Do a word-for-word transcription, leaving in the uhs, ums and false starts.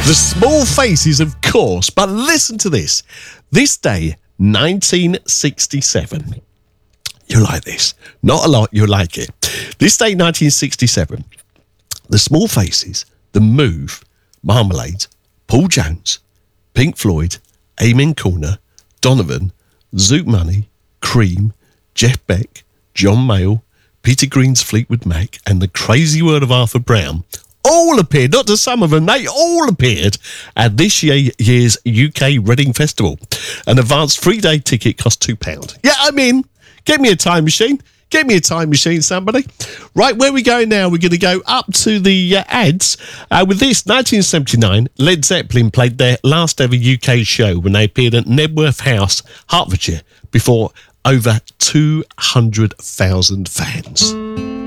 The Small Faces, of course, but listen to this. This day, nineteen sixty-seven. You'll like this. Not a lot, you'll like it. This day, nineteen sixty-seven. The Small Faces, The Move, Marmalade, Paul Jones, Pink Floyd, Amen Corner, Donovan, Zoot Money, Cream, Jeff Beck, John Mayall, Peter Green's Fleetwood Mac, and The Crazy World of Arthur Brown all appeared, not just some of them, they all appeared at this year, year's U K Reading Festival. An advanced three-day ticket cost two pounds. Yeah, I'm in. Get me a time machine. Get me a time machine, somebody. Right, where are we going now? We're going to go up to the uh, ads. Uh, with this, nineteen seventy-nine, Led Zeppelin played their last ever U K show when they appeared at Nebworth House, Hertfordshire, before over two hundred thousand fans.